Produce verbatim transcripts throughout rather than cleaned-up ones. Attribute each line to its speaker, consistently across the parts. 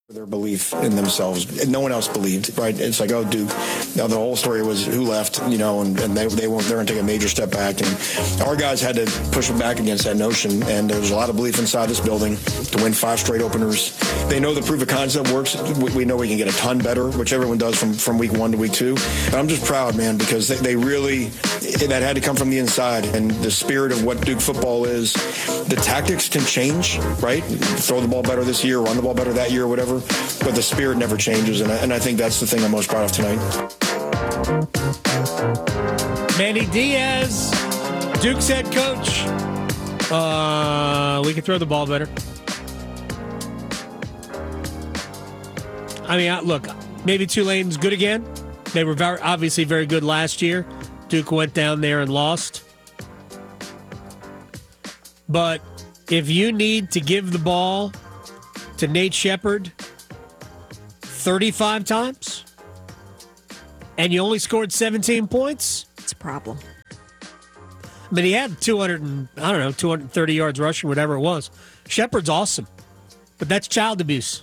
Speaker 1: Their belief in themselves. No one else believed, right? It's like, oh, Duke. Now the whole story was who left, you know, and, and they they weren't there and take a major step back. And our guys had to push them back against that notion. And there was a lot of belief inside this building to win five straight openers. They know the proof of concept works. We, we know we can get a ton better, which everyone does from, from week one to week two. And I'm just proud, man, because they, they really, that had to come from the inside. And the spirit of what Duke football is, the tactics can change, right? Throw the ball better this year, run the ball better that year, or whatever. But the spirit never changes, and I, and I think that's the thing I'm most proud of tonight.
Speaker 2: Manny Diaz, Duke's head coach. Uh, we can throw the ball better. I mean, look, maybe Tulane's good again. They were very, obviously very good last year. Duke went down there and lost. But if you need to give the ball to Nate Shepherd thirty-five times, and you only scored seventeen points,
Speaker 3: it's a problem.
Speaker 2: I mean, he had two hundred and, I don't know, two hundred thirty yards rushing, whatever it was. Shepherd's awesome, but that's child abuse.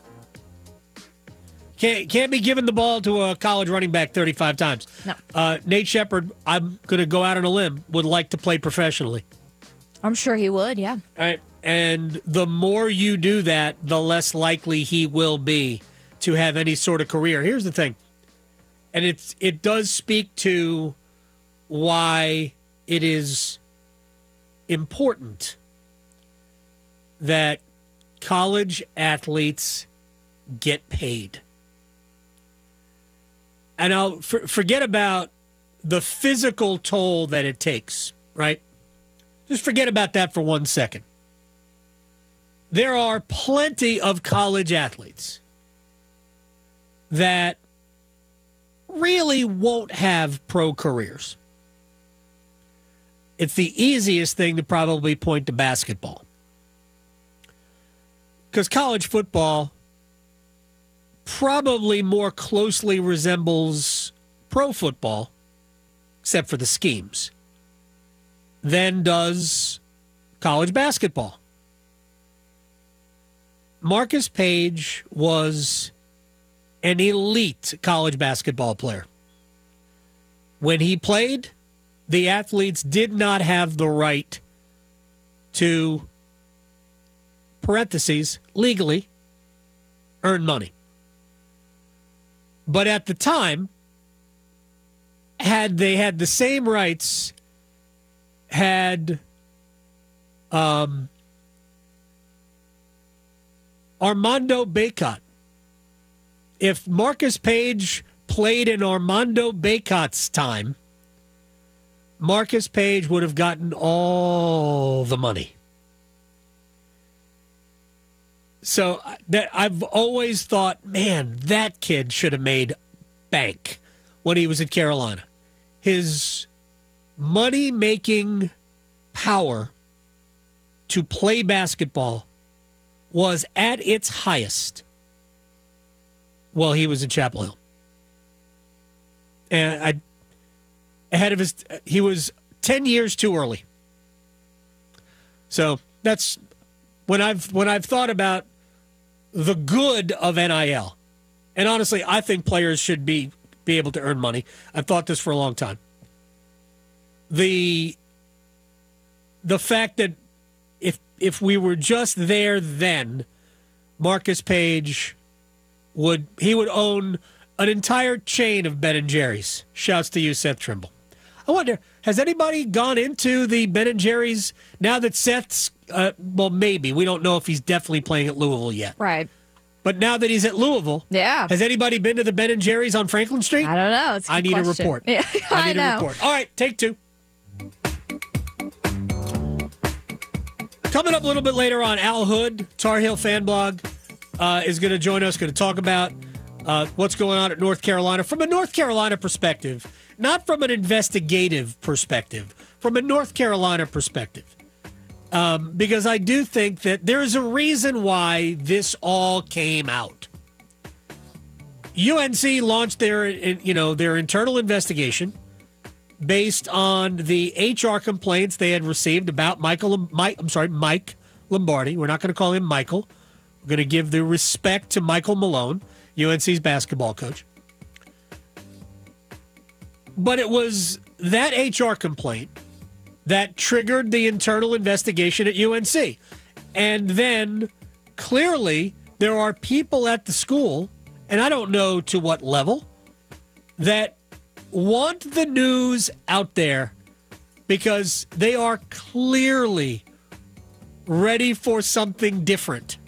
Speaker 2: Can't, can't be giving the ball to a college running back thirty-five times.
Speaker 3: No.
Speaker 2: Uh, Nate Shepherd, I'm going to go out on a limb, would like to play professionally.
Speaker 3: I'm sure he would, yeah.
Speaker 2: All right. And the more you do that, the less likely he will be to have any sort of career. Here's the thing. And it's it does speak to why it is important that college athletes get paid. And I'll for, forget about the physical toll that it takes, right? Just forget about that for one second. There are plenty of college athletes that really won't have pro careers. It's the easiest thing to probably point to basketball. Because college football probably more closely resembles pro football, except for the schemes, than does college basketball. Marcus Page was an elite college basketball player. When he played, the athletes did not have the right to, parentheses, legally earn money. But at the time, had they had the same rights, had um, Armando Bacot. If Marcus Page played in Armando Bacot's time, Marcus Page would have gotten all the money. So that I've always thought, man, that kid should have made bank when he was at Carolina. His money-making power to play basketball was at its highest while he was in Chapel Hill. And I, ahead of his, he was ten years too early. So that's when I've when I've thought about the good of N I L. And honestly, I think players should be be able to earn money. I've thought this for a long time. The the fact that if if we were just there then, Marcus Page would he would own an entire chain of Ben and Jerry's. Shouts to you, Seth Trimble. I wonder, has anybody gone into the Ben and Jerry's now that Seth's, uh, well, maybe. We don't know if he's definitely playing at Louisville yet.
Speaker 3: Right.
Speaker 2: But now that he's at Louisville,
Speaker 3: yeah.
Speaker 2: Has anybody been to the Ben and Jerry's on Franklin Street?
Speaker 3: I don't know. It's a
Speaker 2: I need
Speaker 3: question.
Speaker 2: a report.
Speaker 3: Yeah,
Speaker 2: I
Speaker 3: I
Speaker 2: need
Speaker 3: know.
Speaker 2: a report. All right, take two. Coming up a little bit later on, Al Hood, Tar Heel Fan Blog, uh, is going to join us, going to talk about uh, what's going on at North Carolina from a North Carolina perspective, not from an investigative perspective, from a North Carolina perspective. Um, because I do think that there's a reason why this all came out. U N C launched their, you know, their internal investigation based on the H R complaints they had received about Michael, Mike, I'm sorry, Mike Lombardi. We're not going to call him Michael. We're going to give the respect to Michael Malone, U N C's basketball coach. But it was that H R complaint that triggered the internal investigation at U N C. And then clearly there are people at the school, and I don't know to what level, that want the news out there because they are clearly ready for something different.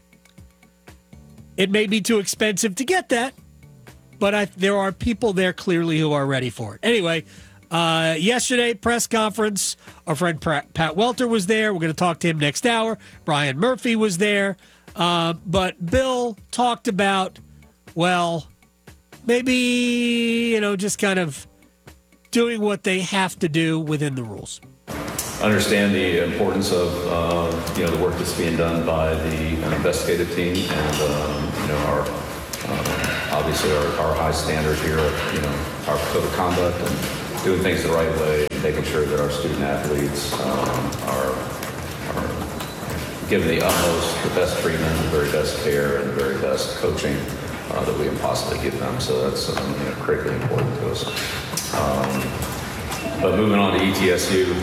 Speaker 2: It may be too expensive to get that, but I, there are people there clearly who are ready for it. Anyway, uh, yesterday, press conference, our friend Pat, Pat Welter was there. We're going to talk to him next hour. Brian Murphy was there. Uh, but Bill talked about, well, maybe, you know, just kind of doing what they have to do within the rules.
Speaker 4: Understand the importance of uh, you know the work that's being done by the investigative team, and um, you know our uh, obviously our, our high standard here of you know our code of conduct and doing things the right way, making sure that our student athletes um, are are given the utmost, the best treatment, the very best care, and the very best coaching uh, that we can possibly give them. So that's um, you know critically important to us. Um, but moving on to E T S U.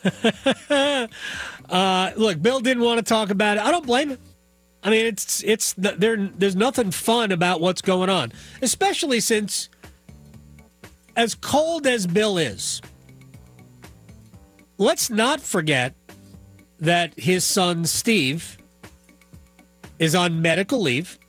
Speaker 2: uh, look, Bill didn't want to talk about it. I don't blame him. I mean, it's it's there. There's nothing fun about what's going on, especially since, as cold as Bill is, let's not forget that his son Steve is on medical leave,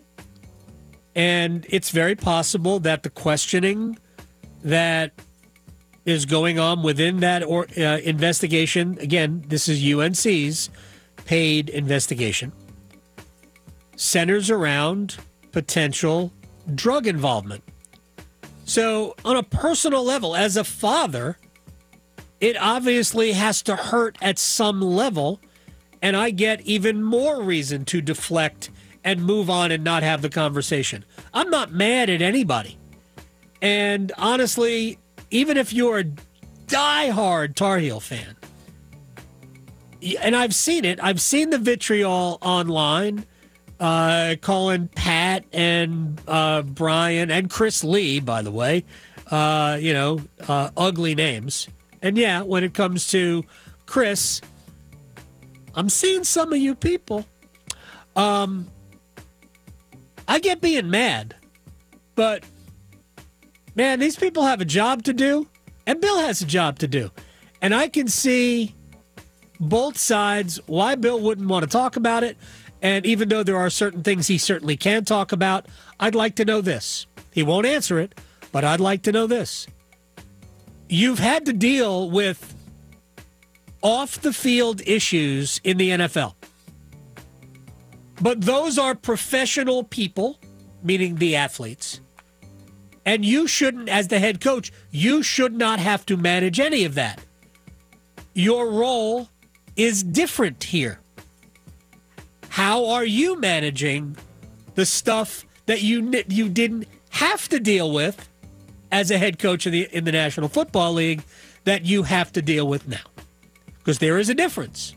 Speaker 2: and it's very possible that the questioning that is going on within that or, uh, investigation. Again, this is U N C's paid investigation. Centers around potential drug involvement. So on a personal level, as a father, it obviously has to hurt at some level. And I get even more reason to deflect and move on and not have the conversation. I'm not mad at anybody. And honestly, even if you're a diehard Tar Heel fan, and I've seen it, I've seen the vitriol online, uh, calling Pat and uh, Brian and Chris Lee, by the way, uh, you know, uh, ugly names. And yeah, when it comes to Chris, I'm seeing some of you people. Um, I get being mad, but man, these people have a job to do, and Bill has a job to do. And I can see both sides, why Bill wouldn't want to talk about it. And even though there are certain things he certainly can talk about, I'd like to know this. He won't answer it, but I'd like to know this. You've had to deal with off-the-field issues in the N F L. But those are professional people, meaning the athletes. And you shouldn't, as the head coach, you should not have to manage any of that. Your role is different here. How are you managing the stuff that you you didn't have to deal with as a head coach in the in the National Football League that you have to deal with now? Because there is a difference.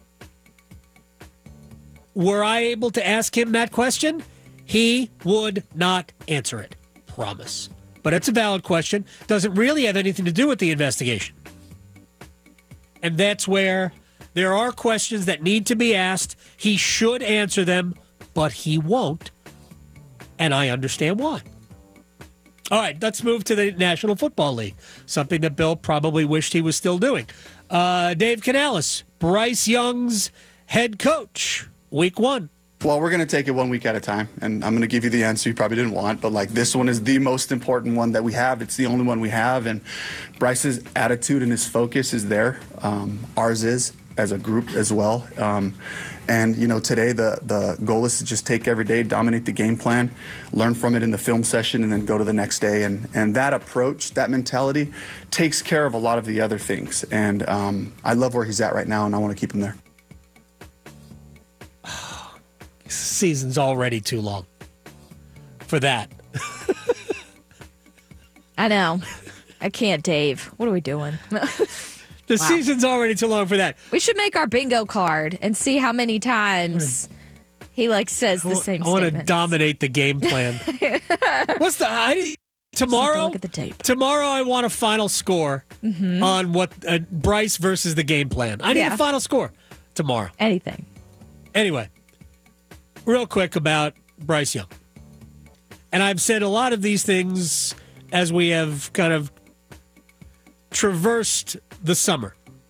Speaker 2: Were I able to ask him that question, he would not answer it. Promise. But it's a valid question. Doesn't really have anything to do with the investigation. And that's where there are questions that need to be asked. He should answer them, but he won't. And I understand why. All right, let's move to the National Football League, something that Bill probably wished he was still doing. Uh, Dave Canales, Bryce Young's head coach, week one.
Speaker 5: Well, we're going to take it one week at a time, and I'm going to give you the answer you probably didn't want, but like this one is the most important one that we have. It's the only one we have, and Bryce's attitude and his focus is there. Um, ours is as a group as well. Um, and, you know, today the, the goal is to just take every day, dominate the game plan, learn from it in the film session, and then go to the next day. And, and that approach, that mentality takes care of a lot of the other things. And um, I love where he's at right now, and I want to keep him there.
Speaker 2: Season's already too long for that.
Speaker 3: I know. I can't, Dave. What are we doing?
Speaker 2: The
Speaker 3: Wow.
Speaker 2: season's already too long for that.
Speaker 3: We should make our bingo card and see how many times He like says the same
Speaker 2: I want to
Speaker 3: statements.
Speaker 2: dominate the game plan. What's the I, tomorrow?
Speaker 3: Look at the tape.
Speaker 2: Tomorrow, I want a final score on what uh, Bryce versus the game plan. I need
Speaker 3: Yeah.
Speaker 2: a final score tomorrow.
Speaker 3: Anything.
Speaker 2: Anyway, real quick about Bryce Young. And I've said a lot of these things as we have kind of traversed the summer.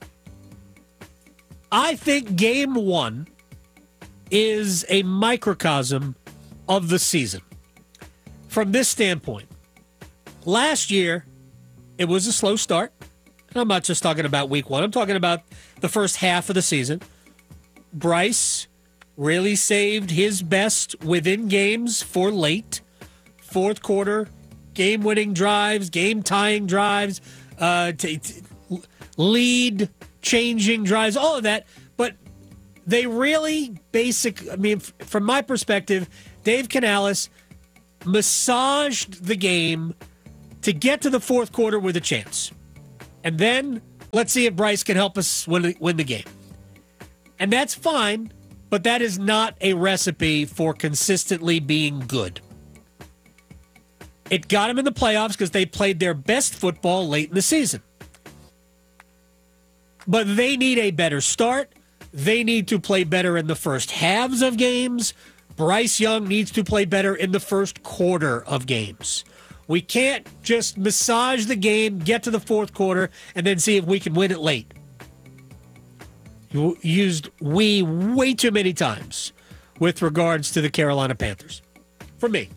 Speaker 2: I think game one is a microcosm of the season. From this standpoint, last year, it was a slow start. And I'm not just talking about week one. I'm talking about the first half of the season. Bryce really saved his best within games for late. Fourth quarter, game-winning drives, game-tying drives, uh, t- t- lead-changing drives, all of that. But they really basic, I mean, f- from my perspective, Dave Canales massaged the game to get to the fourth quarter with a chance. And then let's see if Bryce can help us win the, win the game. And that's fine, but that is not a recipe for consistently being good. It got them in the playoffs because they played their best football late in the season. But they need a better start. They need to play better in the first halves of games. Bryce Young needs to play better in the first quarter of games. We can't just massage the game, get to the fourth quarter, and then see if we can win it late. You used we way too many times with regards to the Carolina Panthers. For me.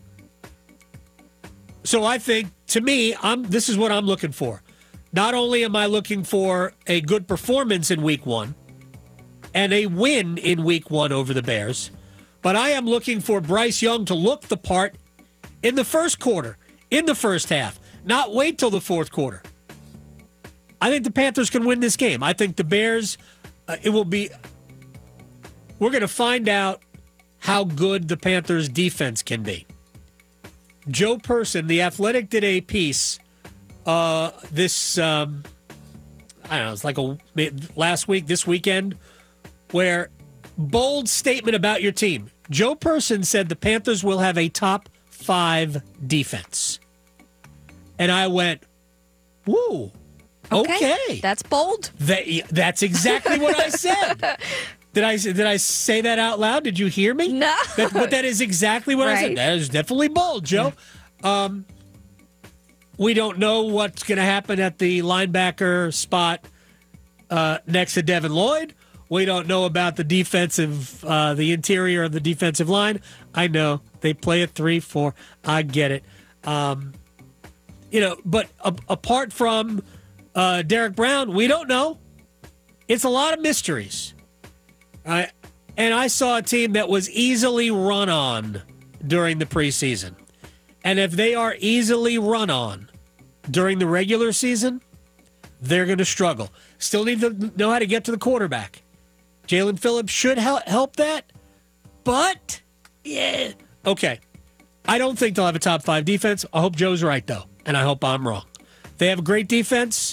Speaker 2: So I think, to me, I'm. this is what I'm looking for. Not only am I looking for a good performance in week one and a win in week one over the Bears, but I am looking for Bryce Young to look the part in the first quarter, in the first half, not wait till the fourth quarter. I think the Panthers can win this game. I think the Bears, uh, it will be, we're going to find out how good the Panthers defense can be. Joe Person, The Athletic, did a piece uh, this, um, I don't know, it's like a last week, this weekend, where bold statement about your team. Joe Person said the Panthers will have a top five defense. And I went, woo, okay.
Speaker 3: okay. That's bold.
Speaker 2: That, that's exactly what I said. Did I did I say that out loud? Did you hear me?
Speaker 3: No.
Speaker 2: That, but that is exactly what I
Speaker 3: Right.
Speaker 2: said. That is definitely bold, Joe. Um, we don't know what's going to happen at the linebacker spot uh, next to Devin Lloyd. We don't know about the defensive, uh, the interior of the defensive line. I know they play a three four. I get it. Um, you know, but a, apart from uh, Derek Brown, we don't know. It's a lot of mysteries. I, and I saw a team that was easily run on during the preseason. And if they are easily run on during the regular season, they're going to struggle. Still need to know how to get to the quarterback. Jalen Phillips should help, help that. But, yeah. Okay. I don't think they'll have a top five defense. I hope Joe's right, though. And I hope I'm wrong. They have a great defense.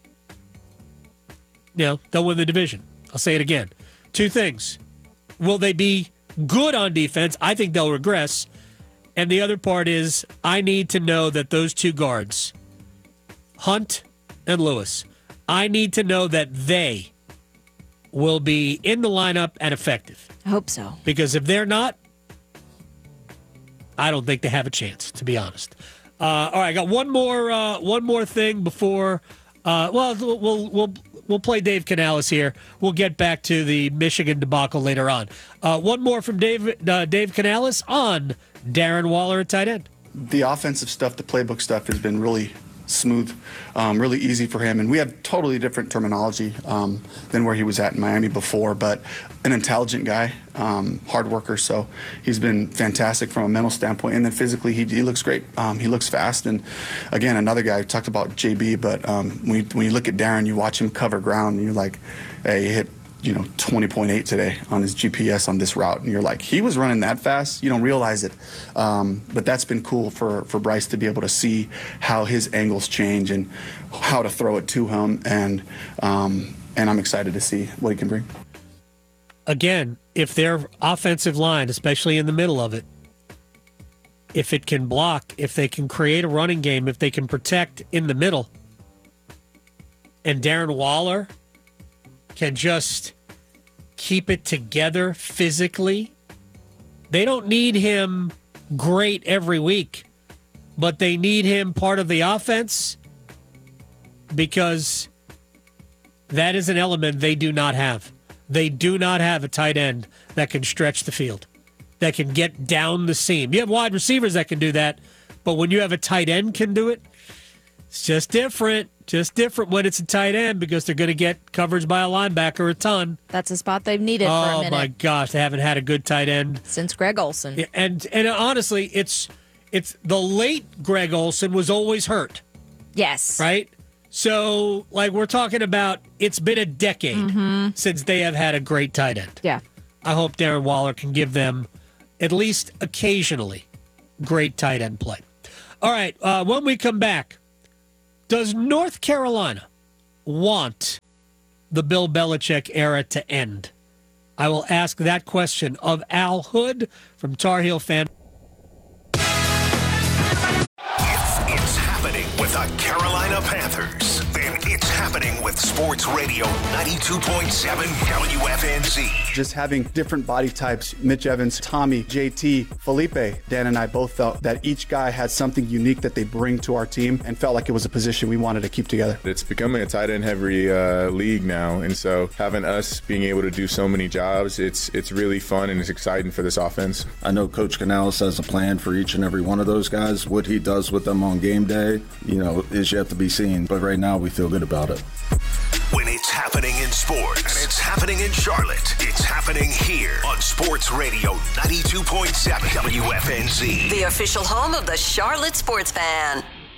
Speaker 2: You know, they'll win the division. I'll say it again. Two things. Will they be good on defense? I think they'll regress. And the other part is I need to know that those two guards, Hunt and Lewis, I need to know that they will be in the lineup and effective.
Speaker 3: I hope so.
Speaker 2: Because if they're not, I don't think they have a chance, to be honest. Uh, all right, I got one more uh, one more thing before. Uh, well, we'll we'll we'll play Dave Canales here. We'll get back to the Michigan debacle later on. Uh, one more from Dave uh, Dave Canales on Darren Waller at tight end.
Speaker 5: The offensive stuff, the playbook stuff has been really smooth, um, really easy for him. And we have totally different terminology um, than where he was at in Miami before, but an intelligent guy, um, hard worker. So he's been fantastic from a mental standpoint. And then physically, he, he looks great. Um, he looks fast. And again, another guy, we talked about J B, but um, when, you, when you look at Darren, you watch him cover ground and you're like, hey, he hit you know, twenty point eight today on his G P S on this route. And you're like, he was running that fast? You don't realize it. Um, but that's been cool for, for Bryce to be able to see how his angles change and how to throw it to him. And, um, and I'm excited to see what he can bring.
Speaker 2: again, if their offensive line, especially in the middle of it, if it can block, if they can create a running game, if they can protect in the middle, and Darren Waller can just keep it together physically, they don't need him great every week, but they need him part of the offense because that is an element they do not have. They do not have a tight end that can stretch the field, that can get down the seam. You have wide receivers that can do that, but when you have a tight end can do it, it's just different. Just different when it's a tight end because they're going to get coverage by a linebacker a ton.
Speaker 3: That's a spot they've needed for a
Speaker 2: Oh
Speaker 3: minute.
Speaker 2: my gosh, they haven't had a good tight end
Speaker 3: Since Greg Olsen.
Speaker 2: Yeah, and and honestly, it's it's the late Greg Olsen was always hurt,
Speaker 3: Yes.
Speaker 2: right? So like we're talking about, it's been a decade
Speaker 3: Mm-hmm.
Speaker 2: since they have had a great tight end.
Speaker 3: Yeah.
Speaker 2: I hope Darren Waller can give them at least occasionally great tight end play. All right, uh, when we come back, does North Carolina want the Bill Belichick era to end? I will ask that question of Al Hood from Tar Heel Fan.
Speaker 6: If it's happening with the Carolina Panthers, then it's happening with Sports Radio ninety-two point seven W F N Z.
Speaker 5: Just having different body types, Mitch Evans, Tommy, J T, Felipe, Dan and I both felt that each guy had something unique that they bring to our team and felt like it was a position we wanted to keep together.
Speaker 7: It's becoming a tight end heavy uh, league now, and so having us being able to do so many jobs, it's it's really fun and it's exciting for this offense.
Speaker 8: I know Coach Canales has a plan for each and every one of those guys. What he does with them on game day, you know, is yet to be seen. But right now, we feel good about it.
Speaker 6: When it's happening in sports, and it's happening in Charlotte, it's happening here on Sports Radio ninety-two point seven W F N Z.
Speaker 9: The official home of the Charlotte Sports Fan.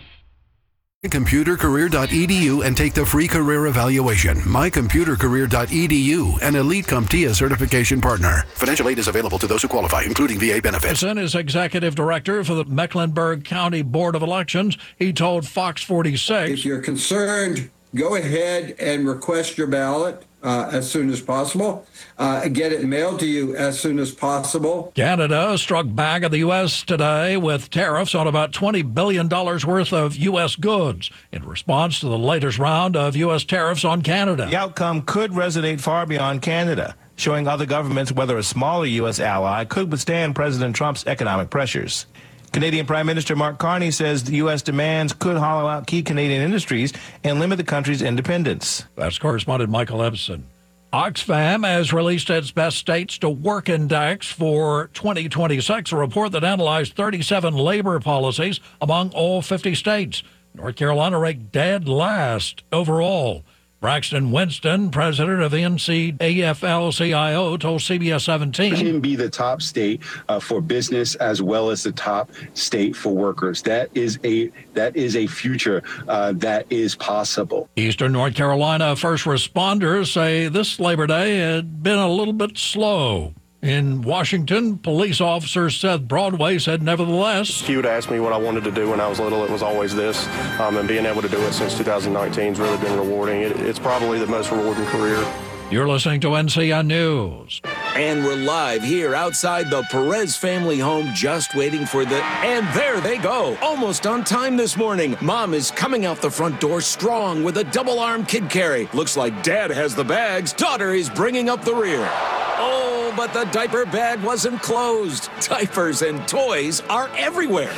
Speaker 10: computer career dot e d u and take the free career evaluation. my computer career dot e d u, an Elite CompTIA certification partner. Financial aid is available to those who qualify, including V A benefits.
Speaker 11: Wilson is executive director for the Mecklenburg County Board of Elections. He told Fox forty-six.
Speaker 12: If you're concerned, go ahead and request your ballot uh, as soon as possible. Uh, get it mailed to you as soon as possible.
Speaker 11: Canada struck back at the U S today with tariffs on about twenty billion dollars worth of U S goods in response to the latest round of U S tariffs on Canada.
Speaker 13: The outcome could resonate far beyond Canada, showing other governments whether a smaller U S ally could withstand President Trump's economic pressures. Canadian Prime Minister Mark Carney says the U S demands could hollow out key Canadian industries and limit the country's independence.
Speaker 11: That's correspondent Michael Epson. Oxfam has released its best states to work index for twenty twenty-six, a report that analyzed thirty-seven labor policies among all fifty states. North Carolina ranked dead last overall. Braxton Winston, president of the N C A F L C I O, told C B S seventeen.
Speaker 14: We can be the top state uh, for business as well as the top state for workers. That is a that is a future uh, that is possible.
Speaker 11: Eastern North Carolina first responders say this Labor Day had been a little bit slow. In Washington, police officer Seth Broadway said, nevertheless,
Speaker 15: if you would ask me what I wanted to do when I was little, it was always this. Um, and being able to do it since two thousand nineteen has really been rewarding. It, it's probably the most rewarding career.
Speaker 11: You're listening to N C N News.
Speaker 16: And we're live here outside the Perez family home, just waiting for the... And there they go, almost on time this morning. Mom is coming out the front door strong with a double-arm kid carry. Looks like Dad has the bags. Daughter is bringing up the rear. Oh, but the diaper bag wasn't closed. Diapers and toys are everywhere.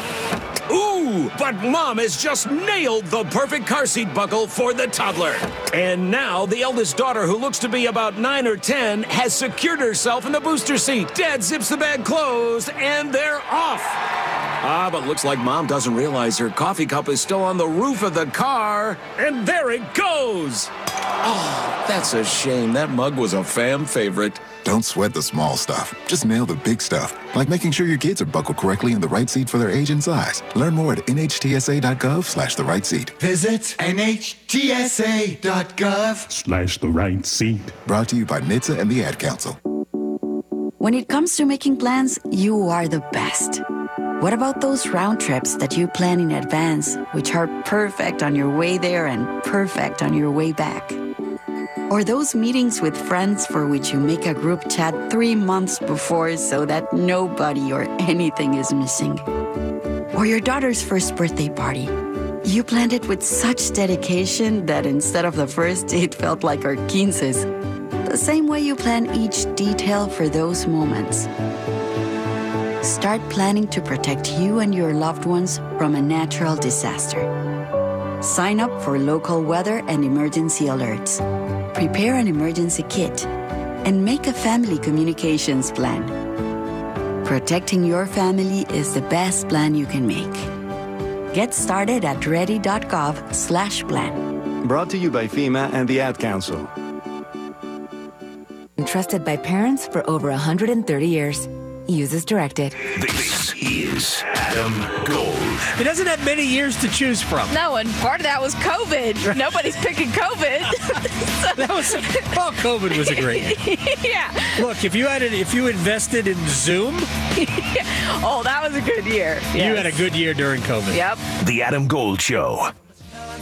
Speaker 16: Ooh, but Mom has just nailed the perfect car seat buckle for the toddler. And now the eldest daughter, who looks to be about nine or ten, has secured herself in the booster seat. Dad zips the bag closed, and they're off. Ah, but looks like Mom doesn't realize her coffee cup is still on the roof of the car. And there it goes. Oh, that's a shame. That mug was a fam favorite.
Speaker 17: Don't sweat the small stuff. Just nail the big stuff, like making sure your kids are buckled correctly in the right seat for their age and size. Learn more at N H T S A dot gov slash the right seat.
Speaker 18: Visit N H T S A dot gov
Speaker 17: Slash the right seat. Brought to you by N H T S A and the Ad Council.
Speaker 19: When it comes to making plans, you are the best. What about those round trips that you plan in advance, which are perfect on your way there and perfect on your way back? Or those meetings with friends for which you make a group chat three months before so that nobody or anything is missing. Or your daughter's first birthday party. You planned it with such dedication that instead of the first date felt like our quinces. The same way you plan each detail for those moments. Start planning to protect you and your loved ones from a natural disaster. Sign up for local weather and emergency alerts. Prepare an emergency kit. And make a family communications plan. Protecting your family is the best plan you can make. Get started at ready.gov slash plan.
Speaker 20: Brought to you by FEMA and the Ad Council.
Speaker 21: Trusted by parents for over one hundred thirty years. Use as directed.
Speaker 6: This is Adam Gold.
Speaker 2: He doesn't have many years to choose from.
Speaker 3: No, and part of that was COVID. Nobody's picking COVID.
Speaker 2: That was well, COVID was a great year.
Speaker 3: Yeah.
Speaker 2: Look, if you had it, if you invested in Zoom,
Speaker 3: oh, that was a good year.
Speaker 2: You
Speaker 3: Yes.
Speaker 2: had a good year during COVID.
Speaker 3: Yep.
Speaker 6: The Adam Gold Show.